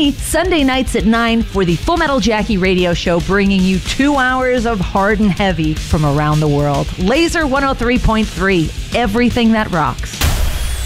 me Sunday nights at 9 for the Full Metal Jackie radio show, bringing you 2 hours of hard and heavy from around the world. Laser 103.3, everything that rocks.